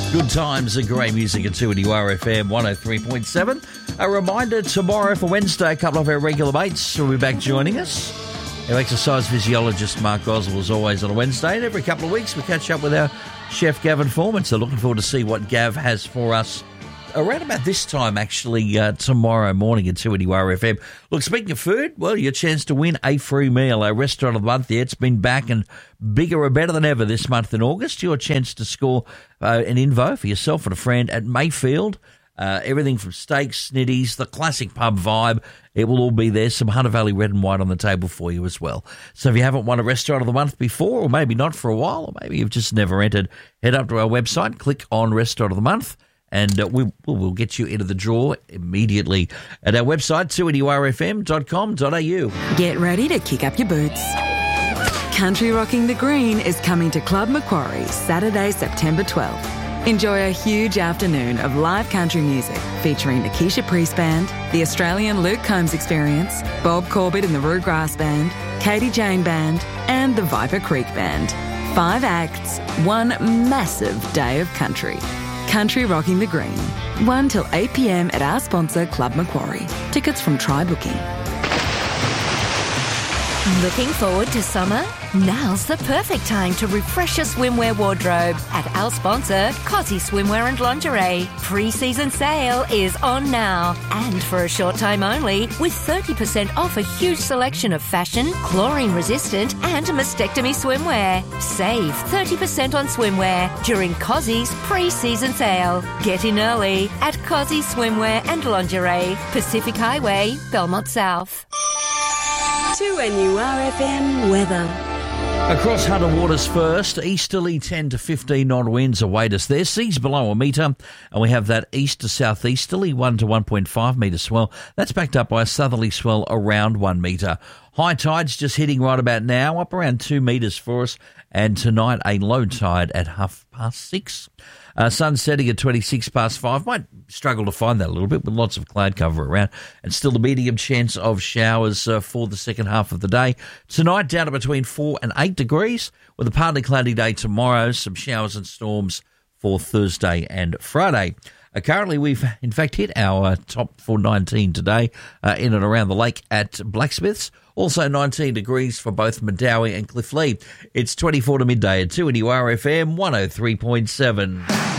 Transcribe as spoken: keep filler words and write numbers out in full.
Good times and great music at two W R F M one oh three point seven. A reminder, tomorrow for Wednesday, a couple of our regular mates will be back joining us. Our exercise physiologist, Mark Goswell, as always on a Wednesday. And every couple of weeks we catch up with our chef, Gavin Foreman. So looking forward to see what Gav has for us around about this time, actually, uh, tomorrow morning at two W R F M. Look, speaking of food, well, your chance to win a free meal, our restaurant of the month. Yeah, it's been back and bigger and better than ever this month in August. Your chance to score uh, an invo for yourself and a friend at Mayfield. Uh, everything from steaks, snitties, the classic pub vibe. It will all be there. Some Hunter Valley red and white on the table for you as well. So if you haven't won a restaurant of the month before, or maybe not for a while, or maybe you've just never entered, head up to our website, click on Restaurant of the Month, and uh, we, we'll get you into the draw immediately at our website, two W R F M dot com dot a u. Get ready to kick up your boots. Country Rocking the Green is coming to Club Macquarie Saturday, September twelfth. Enjoy a huge afternoon of live country music featuring the Keisha Priest Band, the Australian Luke Combs Experience, Bob Corbett and the Roo Grass Band, Katie Jane Band, and the Viper Creek Band. Five acts, one massive day of country. Country Rocking the Green. one till eight p.m. at our sponsor, Club Macquarie. Tickets from Try Booking. Looking forward to summer? Now's the perfect time to refresh your swimwear wardrobe at our sponsor, Cosy Swimwear and Lingerie. Pre-season sale is on now, and for a short time only, with thirty percent off a huge selection of fashion, chlorine-resistant and mastectomy swimwear. Save thirty percent on swimwear during Cosy's pre-season sale. Get in early at Cosy Swimwear and Lingerie, Pacific Highway, Belmont South. two N U R F M weather. Across Hunter Waters first, easterly ten to fifteen knot winds await us there. Seas below a metre, and we have that east to southeasterly one to one point five metre swell. That's backed up by a southerly swell around one metre. High tide's just hitting right about now, up around two metres for us, and tonight a low tide at half past six. Uh, sun setting at twenty-six past five. Might struggle to find that a little bit with lots of cloud cover around, and still a medium chance of showers uh, for the second half of the day. Tonight down to between four and eight degrees, with a partly cloudy day tomorrow. Some showers and storms for Thursday and Friday. Uh, currently, we've in fact hit our uh, top for nineteen today uh, in and around the lake at Blacksmiths. Also nineteen degrees for both Madawi and Cliffley. It's twenty-four to midday at two W R F M one oh three point seven.